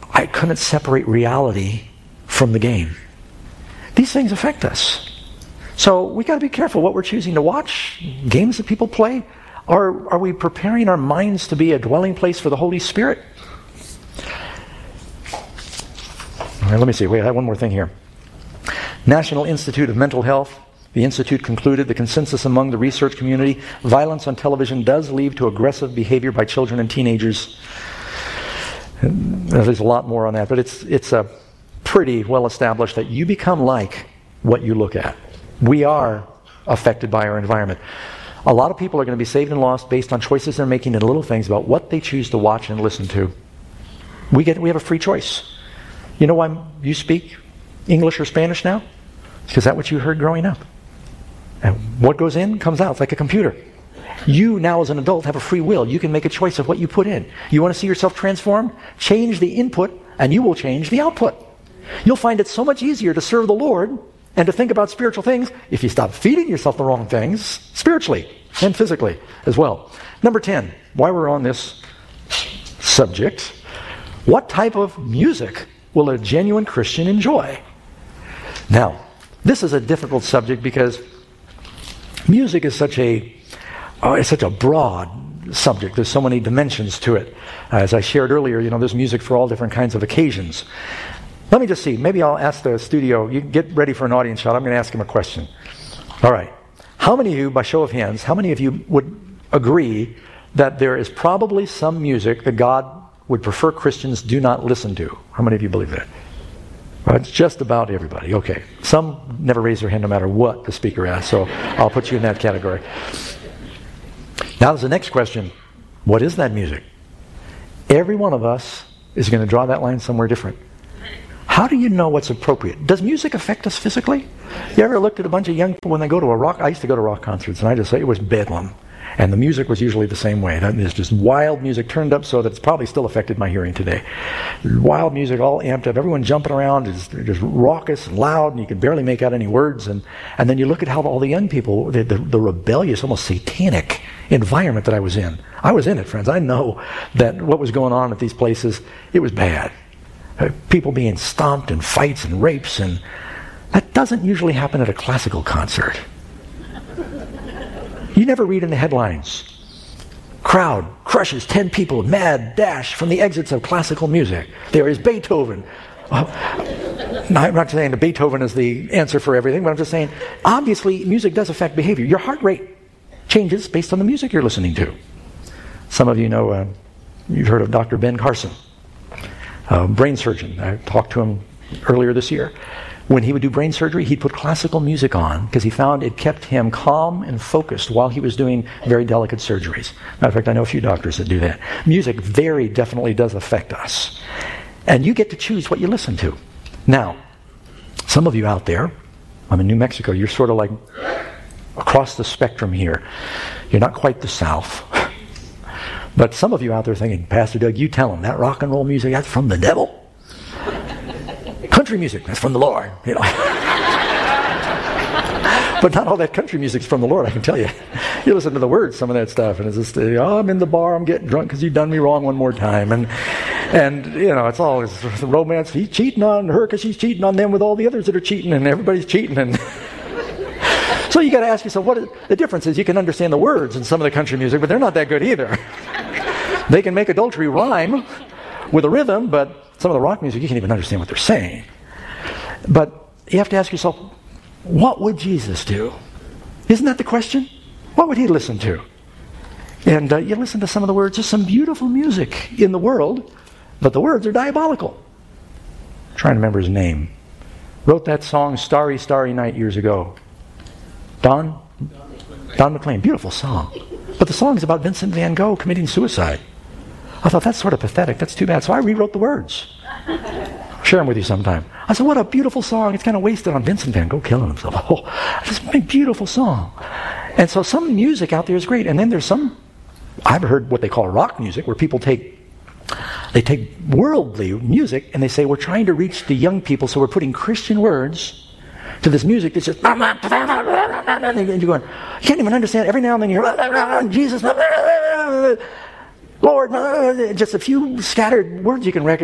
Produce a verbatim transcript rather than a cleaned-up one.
I couldn't separate reality from the game. These things affect us. So we got to be careful what we're choosing to watch, games that people play. Or are we preparing our minds to be a dwelling place for the Holy Spirit? All right, let me see. Wait, I have one more thing here. National Institute of Mental Health. The Institute concluded the consensus among the research community, violence on television does lead to aggressive behavior by children and teenagers. There's a lot more on that, but it's it's a pretty well established that you become like what you look at. We are affected by our environment. A lot of people are going to be saved and lost based on choices they're making in little things about what they choose to watch and listen to. We get we have a free choice. You know why you speak English or Spanish now? Because that's what you heard growing up. And what goes in comes out. It's like a computer. You now as an adult have a free will. You can make a choice of what you put in. You want to see yourself transformed? Change the input and you will change the output. You'll find it so much easier to serve the Lord and to think about spiritual things if you stop feeding yourself the wrong things spiritually and physically as well. Number ten, why we're on this subject, what type of music will a genuine Christian enjoy? Now, this is a difficult subject because music is such a oh, it's such a broad subject. There's so many dimensions to it. Uh, as I shared earlier, you know, there's music for all different kinds of occasions. Let me just see. Maybe I'll ask the studio. You get ready for an audience shot. I'm going to ask him a question. All right. How many of you, by show of hands, how many of you would agree that there is probably some music that God would prefer Christians do not listen to? How many of you believe that? Well, it's just about everybody. Okay. Some never raise their hand no matter what the speaker asks, so I'll put you in that category. Now there's the next question. What is that music? Every one of us is going to draw that line somewhere different. How do you know what's appropriate? Does music affect us physically? You ever looked at a bunch of young people when they go to a rock? I used to go to rock concerts, and I just say it was bedlam. And the music was usually the same way. There's just wild music turned up so that it's probably still affected my hearing today. Wild music, all amped up, everyone jumping around, just, just raucous and loud, and you can barely make out any words. And, and then you look at how all the young people, the, the, the rebellious, almost satanic environment that I was in. I was in it, friends. I know that what was going on at these places, it was bad. People being stomped and fights and rapes, and that doesn't usually happen at a classical concert. You never read in the headlines, crowd crushes ten people, mad dash from the exits of classical music. There is Beethoven. Uh, I'm not saying that Beethoven is the answer for everything, but I'm just saying, obviously, music does affect behavior. Your heart rate changes based on the music you're listening to. Some of you know, uh, you've heard of Doctor Ben Carson. Uh, brain surgeon. I talked to him earlier this year. When he would do brain surgery, he'd put classical music on because he found it kept him calm and focused while he was doing very delicate surgeries. Matter of fact, I know a few doctors that do that. Music very definitely does affect us. And you get to choose what you listen to. Now, some of you out there, I'm in New Mexico, you're sort of like across the spectrum here. You're not quite the South. But some of you out there thinking, Pastor Doug, you tell them that rock and roll music, that's from the devil. Country music, that's from the Lord. You know. But not all that country music's from the Lord, I can tell you. You listen to the words, some of that stuff, and it's just, oh, I'm in the bar, I'm getting drunk because you've done me wrong one more time. And, and you know, it's all it's romance. He's cheating on her because she's cheating on them with all the others that are cheating, and everybody's cheating. And so you got to ask yourself, what is, the difference is you can understand the words in some of the country music, but they're not that good either. They can make adultery rhyme with a rhythm, but some of the rock music, you can't even understand what they're saying. But you have to ask yourself, what would Jesus do? Isn't that the question? What would he listen to? And uh, you listen to some of the words. There's some beautiful music in the world, but the words are diabolical. I'm trying to remember his name. Wrote that song, Starry, Starry Night, years ago. Don? Don McLean. Beautiful song. But the song is about Vincent van Gogh committing suicide. I thought, that's sort of pathetic. That's too bad. So I rewrote the words. I'll share them with you sometime. I said, what a beautiful song. It's kind of wasted on Vincent van Gogh killing himself. Oh, this is a beautiful song. And so some music out there is great. And then there's some, I've heard what they call rock music, where people take, they take worldly music and they say, we're trying to reach the young people, so we're putting Christian words to this music that's just, and you're going, you can't even understand. Every now and then you hear, Jesus, Lord, just a few scattered words you can recognize.